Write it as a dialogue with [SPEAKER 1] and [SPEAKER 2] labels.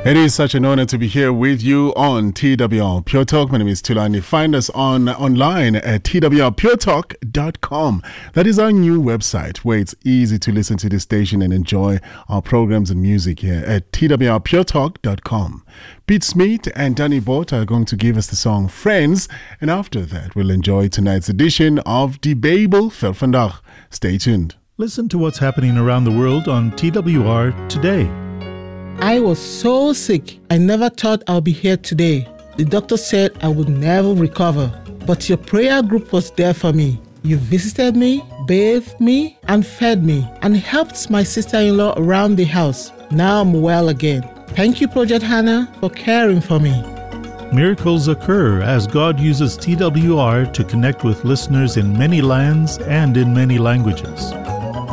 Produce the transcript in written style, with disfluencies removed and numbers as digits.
[SPEAKER 1] It is such an honor to be here with you on TWR Pure Talk. My name is Tulani. Find us online at twrpuretalk.com. That is our new website where it's easy to listen to the station and enjoy our programs and music here at twrpuretalk.com. Pete Smith and Danny Bott are going to give us the song Friends, and after that we'll enjoy tonight's edition of Die Bijbel vir vandag. Stay tuned.
[SPEAKER 2] Listen to what's happening around the world on TWR Today.
[SPEAKER 3] I was so sick, I never thought I'll be here today. The doctor said I would never recover, but your prayer group was there for me. You visited me, bathed me, and fed me, and helped my sister-in-law around the house. Now I'm well again. Thank you, Project Hannah, for caring for me.
[SPEAKER 2] Miracles occur as God uses TWR to connect with listeners in many lands and in many languages.